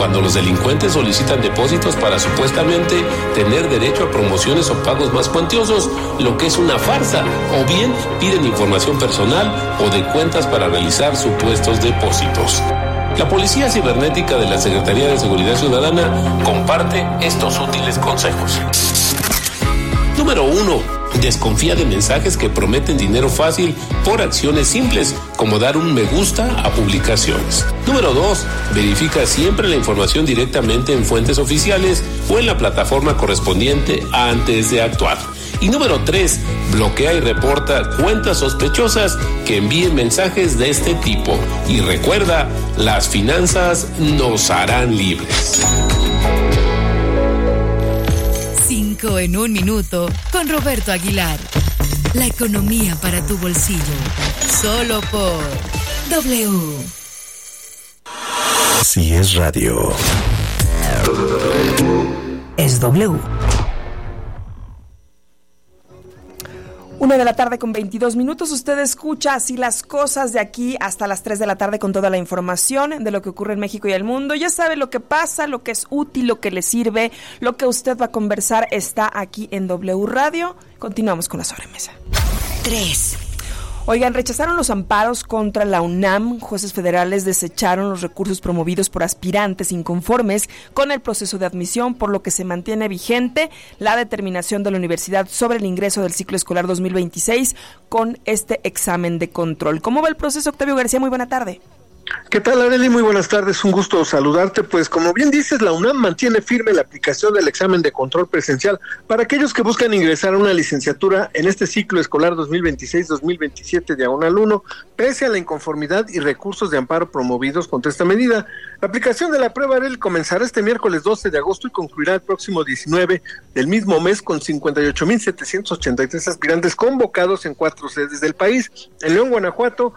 cuando los delincuentes solicitan depósitos para supuestamente tener derecho a promociones o pagos más cuantiosos, lo que es una farsa, o bien piden información personal o de cuentas para realizar supuestos depósitos. La Policía Cibernética de la Secretaría de Seguridad Ciudadana comparte estos útiles consejos. Número 1. Desconfía de mensajes que prometen dinero fácil por acciones simples, como dar un me gusta a publicaciones. Número 2. Verifica siempre la información directamente en fuentes oficiales o en la plataforma correspondiente antes de actuar. Y número 3. Bloquea y reporta cuentas sospechosas que envíen mensajes de este tipo. Y recuerda, las finanzas nos harán libres. 5 en 1 minuto con Roberto Aguilar. La economía para tu bolsillo. Solo por W. Si es radio, es W. 1:22 p.m. Usted escucha Así las Cosas de aquí hasta las 3 p.m. con toda la información de lo que ocurre en México y el mundo. Ya sabe lo que pasa, lo que es útil, lo que le sirve, lo que usted va a conversar está aquí en W Radio. Continuamos con la sobremesa. 3. Oigan, rechazaron los amparos contra la UNAM. Jueces federales desecharon los recursos promovidos por aspirantes inconformes con el proceso de admisión, por lo que se mantiene vigente la determinación de la universidad sobre el ingreso del ciclo escolar 2026 con este examen de control. ¿Cómo va el proceso, Octavio García? Muy buena tarde. ¿Qué tal, Arely? Muy buenas tardes, un gusto saludarte. Pues como bien dices, la UNAM mantiene firme la aplicación del examen de control presencial para aquellos que buscan ingresar a una licenciatura en este ciclo escolar 2026-2027 diagonal 1, pese a la inconformidad y recursos de amparo promovidos contra esta medida. La aplicación de la prueba, Arely, comenzará este miércoles 12 de agosto y concluirá el próximo 19 del mismo mes con 58,783 aspirantes convocados en 4 sedes del país. En León, Guanajuato,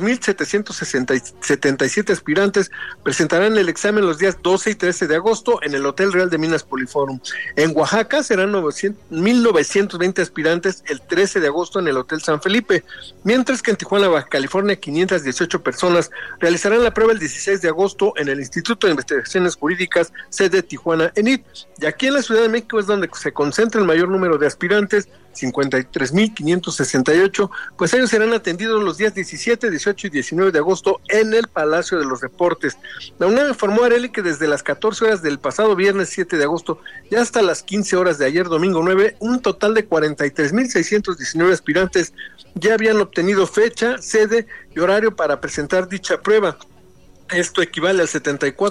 2,777 aspirantes presentarán el examen los días 12 y 13 de agosto en el Hotel Real de Minas Poliforum. En Oaxaca serán 1,920 aspirantes el 13 de agosto en el Hotel San Felipe, mientras que en Tijuana, Baja California, 518 personas realizarán la prueba el 16 de agosto en el Instituto de Investigaciones Jurídicas, sede Tijuana ENIT. Y aquí en la Ciudad de México es donde se concentra el mayor número de aspirantes, 53,568, pues ellos serán atendidos los días 17, 18 y 19 de agosto en el Palacio de los Deportes. La UNAM informó a Arely que desde las 14 horas del pasado viernes 7 de agosto y hasta las 15 horas de ayer domingo 9, un total de 43,619 aspirantes ya habían obtenido fecha, sede y horario para presentar dicha prueba. Esto equivale al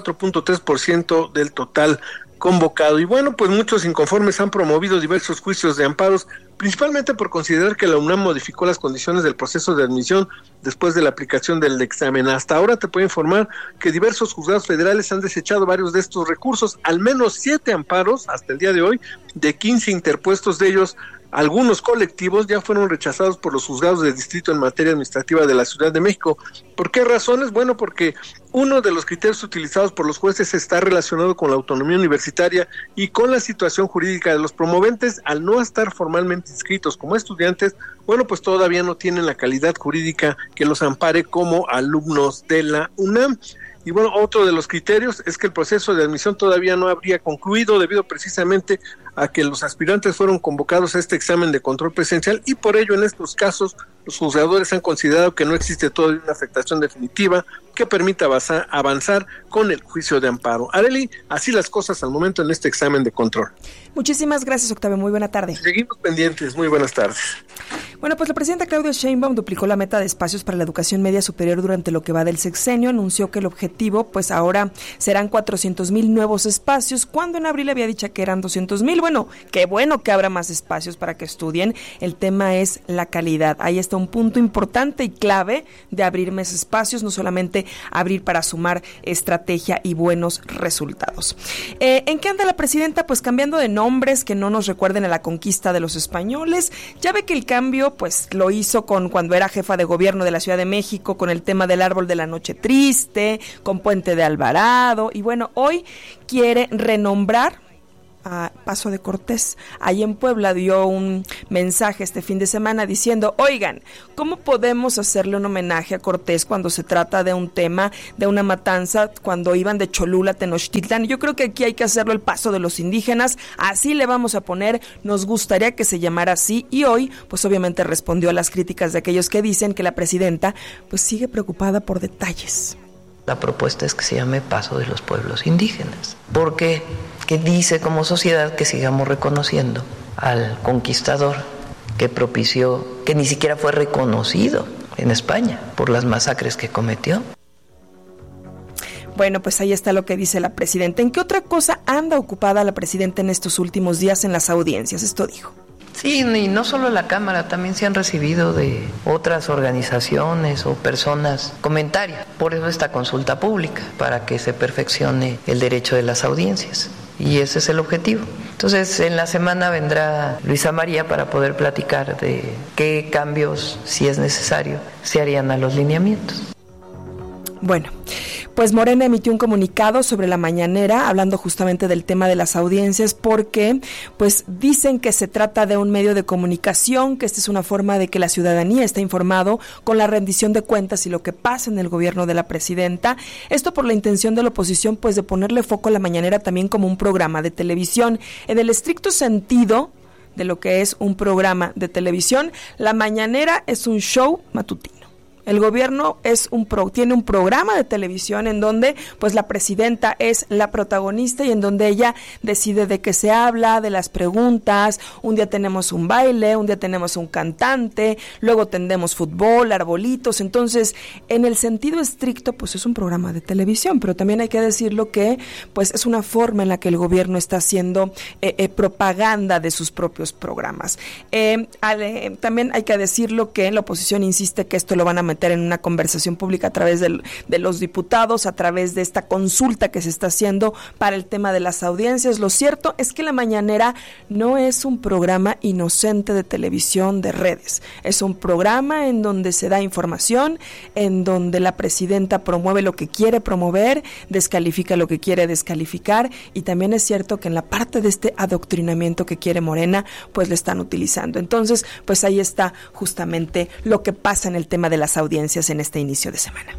74,3% del total convocado. Y bueno, pues muchos inconformes han promovido diversos juicios de amparos, principalmente por considerar que la UNAM modificó las condiciones del proceso de admisión después de la aplicación del examen. Hasta ahora te puedo informar que diversos juzgados federales han desechado varios de estos recursos, al menos 7 amparos hasta el día de hoy, de 15 interpuestos de ellos. Algunos colectivos ya fueron rechazados por los juzgados de distrito en materia administrativa de la Ciudad de México. ¿Por qué razones? Bueno, porque uno de los criterios utilizados por los jueces está relacionado con la autonomía universitaria y con la situación jurídica de los promoventes. Al no estar formalmente inscritos como estudiantes, bueno, pues todavía no tienen la calidad jurídica que los ampare como alumnos de la UNAM. Y bueno, otro de los criterios es que el proceso de admisión todavía no habría concluido debido precisamente a que los aspirantes fueron convocados a este examen de control presencial y por ello en estos casos los juzgadores han considerado que no existe todavía una afectación definitiva que permita avanzar con el juicio de amparo. Arely, así las cosas al momento en este examen de control. Muchísimas gracias, Octavio. Muy buena tarde. Seguimos pendientes. Muy buenas tardes. Bueno, pues la presidenta Claudia Sheinbaum duplicó la meta de espacios para la educación media superior durante lo que va del sexenio. Anunció que el objetivo, pues ahora serán 400,000 nuevos espacios, cuando en abril había dicho que eran 200,000. Bueno que habrá más espacios para que estudien. El tema es la calidad. Ahí está un punto importante y clave de abrir más espacios, no solamente abrir para sumar estrategia y buenos resultados. ¿En qué anda la presidenta? Pues cambiando de nombres que no nos recuerden a la conquista de los españoles. Ya ve que el cambio pues lo hizo cuando era jefa de gobierno de la Ciudad de México, con el tema del árbol de la noche triste, con Puente de Alvarado, y bueno, hoy quiere renombrar a Paso de Cortés. Ahí en Puebla dio un mensaje este fin de semana diciendo, oigan, ¿cómo podemos hacerle un homenaje a Cortés cuando se trata de un tema, de una matanza, cuando iban de Cholula a Tenochtitlán? Yo creo que aquí hay que hacerlo el paso de los indígenas, así le vamos a poner, nos gustaría que se llamara así, y hoy, pues obviamente respondió a las críticas de aquellos que dicen que la presidenta, pues sigue preocupada por detalles. La propuesta es que se llame Paso de los Pueblos Indígenas, porque que dice como sociedad que sigamos reconociendo al conquistador que propició, que ni siquiera fue reconocido en España por las masacres que cometió. Bueno, pues ahí está lo que dice la presidenta. ¿En qué otra cosa anda ocupada la presidenta en estos últimos días en las audiencias? Esto dijo. Sí, y no solo la Cámara, también se han recibido de otras organizaciones o personas comentarios. Por eso esta consulta pública, para que se perfeccione el derecho de las audiencias. Y ese es el objetivo. Entonces, en la semana vendrá Luisa María para poder platicar de qué cambios, si es necesario, se harían a los lineamientos. Bueno, pues Morena emitió un comunicado sobre la mañanera hablando justamente del tema de las audiencias porque pues dicen que se trata de un medio de comunicación, que esta es una forma de que la ciudadanía esté informado con la rendición de cuentas y lo que pasa en el gobierno de la presidenta. Esto por la intención de la oposición pues de ponerle foco a la mañanera también como un programa de televisión. En el estricto sentido de lo que es un programa de televisión, la mañanera es un show matutino. El gobierno tiene un programa de televisión en donde pues la presidenta es la protagonista y en donde ella decide de qué se habla, de las preguntas. Un día tenemos un baile, un día tenemos un cantante, luego tendremos fútbol, arbolitos. Entonces, en el sentido estricto, pues es un programa de televisión, pero también hay que decirlo que pues es una forma en la que el gobierno está haciendo propaganda de sus propios programas. También hay que decirlo que la oposición insiste que esto lo van a meter en una conversación pública a través de los diputados, a través de esta consulta que se está haciendo para el tema de las audiencias. Lo cierto es que la mañanera no es un programa inocente de televisión de redes, es un programa en donde se da información, en donde la presidenta promueve lo que quiere promover, descalifica lo que quiere descalificar, y también es cierto que en la parte de este adoctrinamiento que quiere Morena, pues le están utilizando. Entonces, pues ahí está justamente lo que pasa en el tema de las audiencias en este inicio de semana.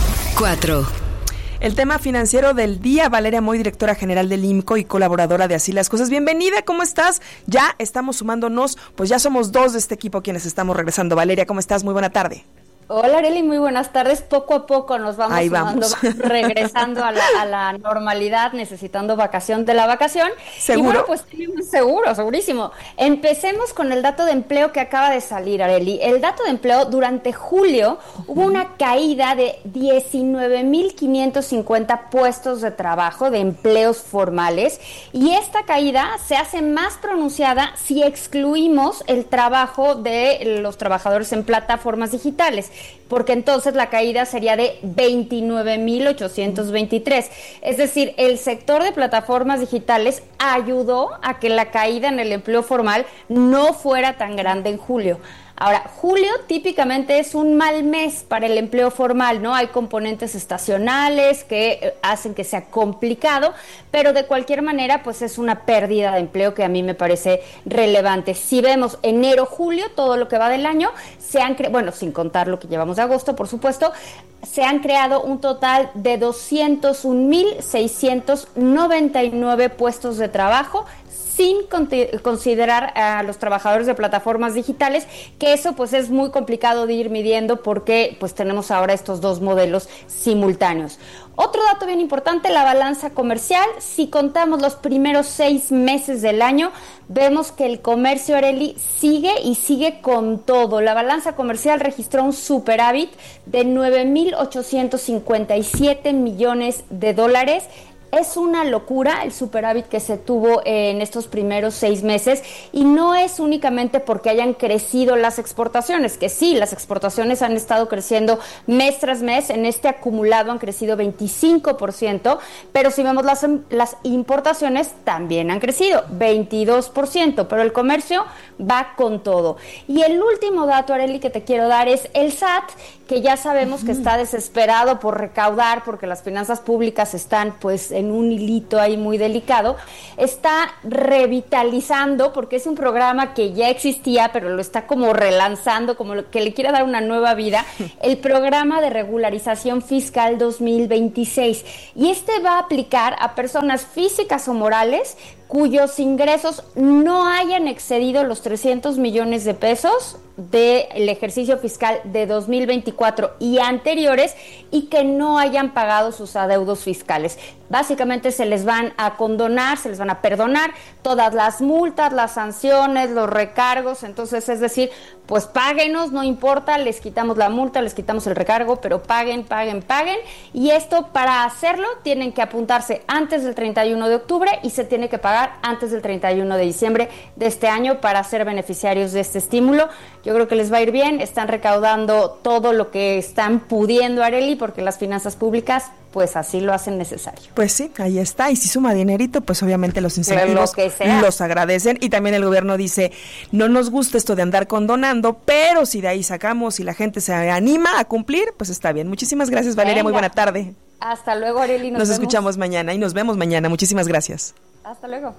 4. El tema financiero del día, Valeria Moy, directora general del IMCO y colaboradora de Así las Cosas. Bienvenida, ¿cómo estás? Ya estamos sumándonos, pues ya somos 2 de este equipo quienes estamos regresando. Valeria, ¿cómo estás? Muy buena tarde. Hola Arely, muy buenas tardes. Poco a poco nos vamos sumando, regresando a la normalidad, necesitando vacación de la vacación. ¿Seguro? Y bueno, pues tenemos segurísimo. Empecemos con el dato de empleo que acaba de salir, Arely. El dato de empleo durante julio hubo una caída de 19,550 puestos de trabajo, de empleos formales, y esta caída se hace más pronunciada si excluimos el trabajo de los trabajadores en plataformas digitales, porque entonces la caída sería de 29,823. Es decir, el sector de plataformas digitales ayudó a que la caída en el empleo formal no fuera tan grande en julio. Ahora, julio típicamente es un mal mes para el empleo formal, ¿no? Hay componentes estacionales que hacen que sea complicado, pero de cualquier manera, pues es una pérdida de empleo que a mí me parece relevante. Si vemos enero, julio, todo lo que va del año, sin contar lo que llevamos de agosto, por supuesto, se han creado un total de 201,699 puestos de trabajo, sin considerar a los trabajadores de plataformas digitales, que eso pues es muy complicado de ir midiendo porque pues tenemos ahora estos 2 modelos simultáneos. Otro dato bien importante, la balanza comercial. Si contamos los primeros 6 meses del año, vemos que el comercio, Arely, sigue con todo. La balanza comercial registró un superávit de 9,857 millones de dólares. Es una locura el superávit que se tuvo en estos primeros 6 meses, y no es únicamente porque hayan crecido las exportaciones, que sí, las exportaciones han estado creciendo mes tras mes, en este acumulado han crecido 25%, pero si vemos las importaciones también han crecido 22%, pero el comercio va con todo. Y el último dato, Arely, que te quiero dar es el SAT, que ya sabemos que está desesperado por recaudar porque las finanzas públicas están pues en en un hilito ahí muy delicado, está revitalizando, porque es un programa que ya existía, pero lo está como relanzando, como que le quiere dar una nueva vida, el programa de regularización fiscal 2026. Y este va a aplicar a personas físicas o morales cuyos ingresos no hayan excedido los 300 millones de pesos del ejercicio fiscal de 2024 y anteriores, y que no hayan pagado sus adeudos fiscales. Básicamente se les van a condonar, se les van a perdonar todas las multas, las sanciones, los recargos. Entonces, es decir, pues páguenos, no importa, les quitamos la multa, les quitamos el recargo, pero paguen. Y esto, para hacerlo, tienen que apuntarse antes del 31 de octubre y se tiene que pagar antes del 31 de diciembre de este año para ser beneficiarios de este estímulo. Yo creo que les va a ir bien, están recaudando todo lo que están pudiendo, Arely, porque las finanzas públicas pues así lo hacen necesario. Pues sí, ahí está, y si suma dinerito, pues obviamente los incentivos los agradecen, y también el gobierno dice, no nos gusta esto de andar condonando, pero si de ahí sacamos y la gente se anima a cumplir, pues está bien. Muchísimas gracias, Valeria, muy buena tarde. Hasta luego, Arely, nos escuchamos mañana y nos vemos mañana. Muchísimas gracias. Hasta luego.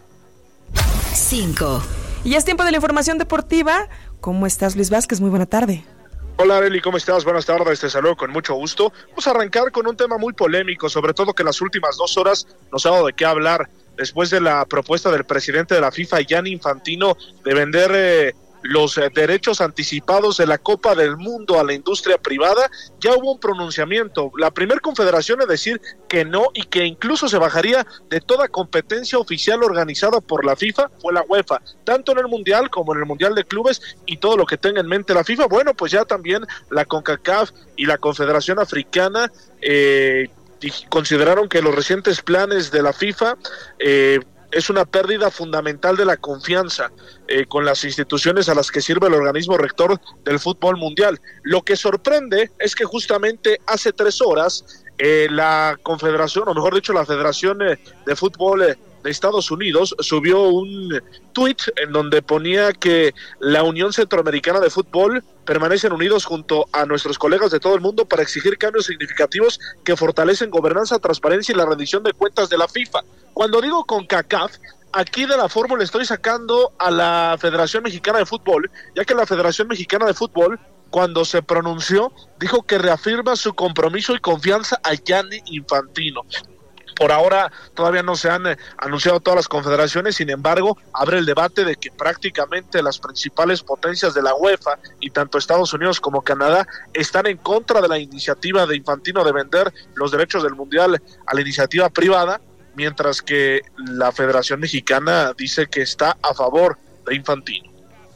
5. Y ya es tiempo de la información deportiva. ¿Cómo estás, Luis Vázquez? Muy buena tarde. Hola, Arely, ¿cómo estás? Buenas tardes, te saludo con mucho gusto. Vamos a arrancar con un tema muy polémico, sobre todo que en las últimas 2 horas nos ha dado de qué hablar, después de la propuesta del presidente de la FIFA, Gianni Infantino, de vender los derechos anticipados de la Copa del Mundo a la industria privada. Ya hubo un pronunciamiento, la primer confederación es decir que no, y que incluso se bajaría de toda competencia oficial organizada por la FIFA, fue la UEFA, tanto en el Mundial como en el Mundial de Clubes y todo lo que tenga en mente la FIFA. Bueno, pues ya también la CONCACAF y la Confederación Africana consideraron que los recientes planes de la FIFA es una pérdida fundamental de la confianza con las instituciones a las que sirve el organismo rector del fútbol mundial. Lo que sorprende es que justamente hace 3 horas la Confederación, o mejor dicho, la Federación de Fútbol de Estados Unidos subió un tuit en donde ponía que la Unión Centroamericana de Fútbol permanecen unidos junto a nuestros colegas de todo el mundo para exigir cambios significativos que fortalecen gobernanza, transparencia y la rendición de cuentas de la FIFA. Cuando digo CONCACAF, aquí de la fórmula estoy sacando a la Federación Mexicana de Fútbol, ya que la Federación Mexicana de Fútbol, cuando se pronunció, dijo que reafirma su compromiso y confianza a Gianni Infantino. Por ahora todavía no se han anunciado todas las confederaciones, sin embargo, abre el debate de que prácticamente las principales potencias de la UEFA, y tanto Estados Unidos como Canadá, están en contra de la iniciativa de Infantino de vender los derechos del Mundial a la iniciativa privada, mientras que la Federación Mexicana dice que está a favor de Infantino.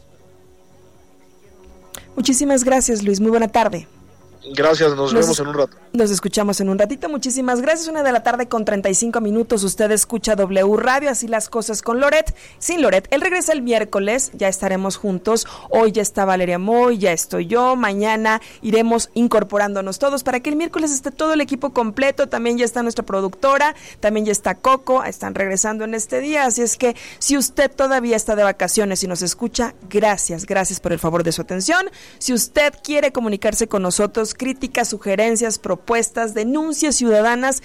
Muchísimas gracias, Luis. Muy buena tarde. Gracias, nos vemos en un rato. Nos escuchamos en un ratito, muchísimas gracias. 1:35 p.m, usted escucha W Radio, así las cosas con Loret. Sin Loret, él regresa el miércoles, ya estaremos juntos. Hoy ya está Valeria Moy, ya estoy yo, mañana iremos incorporándonos todos para que el miércoles esté todo el equipo completo. También ya está nuestra productora, también ya está Coco, están regresando en este día, así es que si usted todavía está de vacaciones y nos escucha, gracias por el favor de su atención. Si usted quiere comunicarse con nosotros, críticas, sugerencias, propuestas, denuncias ciudadanas,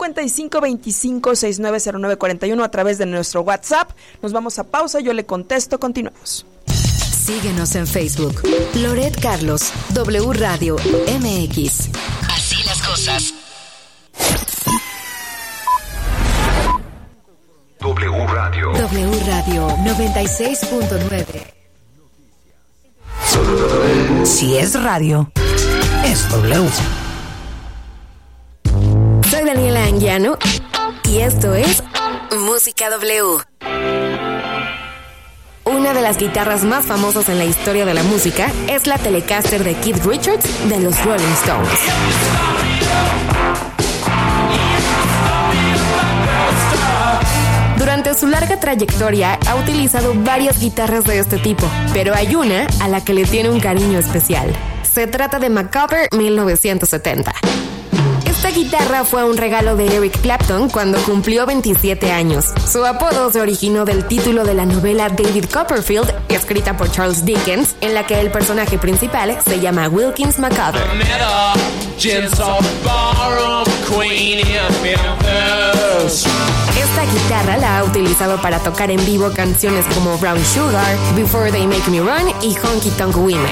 5525-690941 a través de nuestro WhatsApp. Nos vamos a pausa, yo le contesto, continuamos. Síguenos en Facebook, Loret Carlos, W Radio MX. Así las cosas. W Radio 96.9. Si es radio, es W. Soy Daniela Anguiano y esto es Música W. Una de las guitarras más famosas en la historia de la música es la Telecaster de Keith Richards de los Rolling Stones. Durante su larga trayectoria ha utilizado varias guitarras de este tipo, pero hay una a la que le tiene un cariño especial. Se trata de Macabre 1970. Esta guitarra fue un regalo de Eric Clapton cuando cumplió 27 años. Su apodo se originó del título de la novela David Copperfield, escrita por Charles Dickens, en la que el personaje principal se llama Wilkins McCutcheon. Esta guitarra la ha utilizado para tocar en vivo canciones como Brown Sugar, Before They Make Me Run y Honky Tonk Women.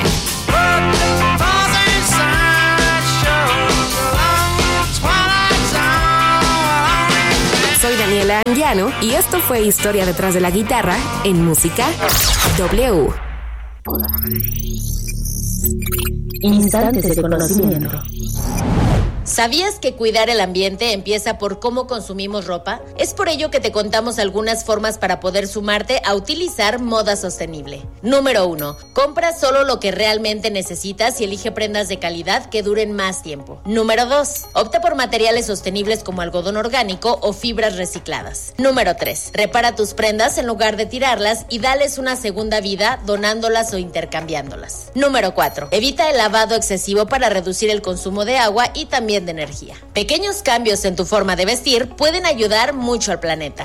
Soy Daniela Anguiano y esto fue Historia detrás de la guitarra en Música W. Instantes de conocimiento. ¿Sabías que cuidar el ambiente empieza por cómo consumimos ropa? Es por ello que te contamos algunas formas para poder sumarte a utilizar moda sostenible. Número 1. Compra solo lo que realmente necesitas y elige prendas de calidad que duren más tiempo. Número 2. Opta por materiales sostenibles como algodón orgánico o fibras recicladas. Número 3. Repara tus prendas en lugar de tirarlas y dales una segunda vida donándolas o intercambiándolas. Número 4. Evita el lavado excesivo para reducir el consumo de agua y también de energía. Pequeños cambios en tu forma de vestir pueden ayudar mucho al planeta.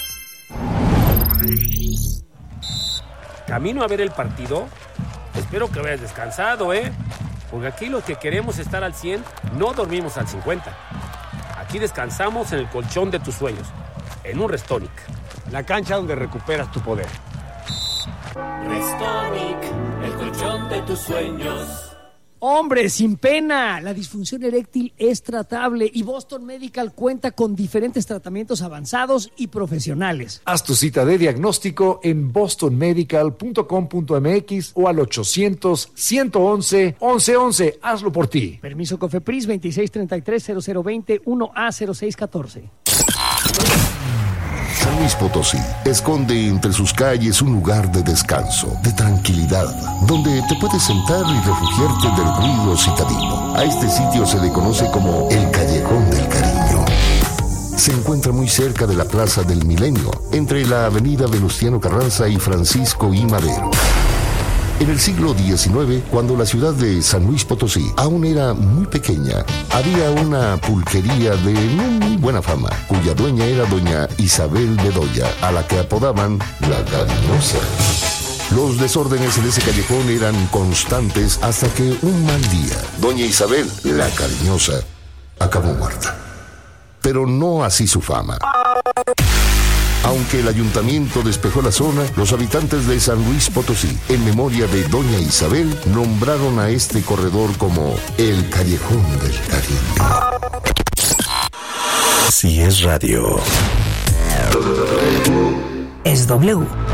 Camino a ver el partido. Espero que hayas descansado, porque aquí los que queremos estar al 100 no dormimos al 50. Aquí descansamos en el colchón de tus sueños, en un Restonic, la cancha donde recuperas tu poder. Restonic, el colchón de tus sueños. Hombre, sin pena, la disfunción eréctil es tratable y Boston Medical cuenta con diferentes tratamientos avanzados y profesionales. Haz tu cita de diagnóstico en bostonmedical.com.mx o al 800-111-1111. Hazlo por ti. Permiso COFEPRIS 2633-0020 1A0614. San Luis Potosí esconde entre sus calles un lugar de descanso, de tranquilidad, donde te puedes sentar y refugiarte del ruido citadino. A este sitio se le conoce como el Callejón del Cariño. Se encuentra muy cerca de la Plaza del Milenio, entre la avenida Venustiano Carranza y Francisco I. Madero. En el siglo XIX, cuando la ciudad de San Luis Potosí aún era muy pequeña, había una pulquería de no muy buena fama, cuya dueña era doña Isabel Bedoya, a la que apodaban la Cariñosa. Los desórdenes en ese callejón eran constantes hasta que un mal día, doña Isabel, la Cariñosa, acabó muerta. Pero no así su fama. Aunque el ayuntamiento despejó la zona, los habitantes de San Luis Potosí, en memoria de doña Isabel, nombraron a este corredor como el Callejón del Cariño. Si es radio, es W.